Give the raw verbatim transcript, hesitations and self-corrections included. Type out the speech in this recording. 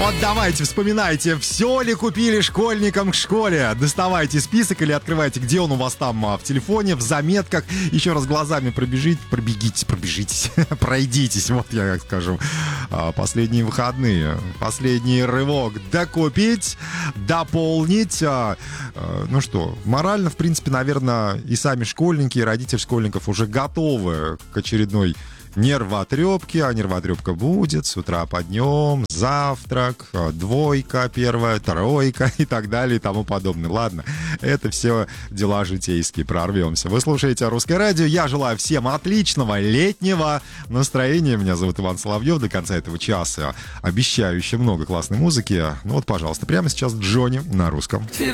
Вот давайте, вспоминайте, все ли купили школьникам к школе. Доставайте список или открывайте, где он у вас там в телефоне, в заметках. Еще раз глазами пробежите, пробегите, пробежитесь, пройдитесь, вот я как скажу. Последние выходные, последний рывок. Докупить, дополнить. Ну что, морально, в принципе, наверное, и сами школьники, и родители школьников уже готовы к очередной нервотрепки, а нервотрепка будет с утра поднем, завтрак, двойка первая, тройка и так далее и тому подобное. Ладно, это все дела житейские, прорвемся. Вы слушаете «Русское радио». Я желаю всем отличного летнего настроения. Меня зовут Иван Соловьев. До конца этого часа обещаю еще много классной музыки. Ну вот, пожалуйста, прямо сейчас Джонни на русском.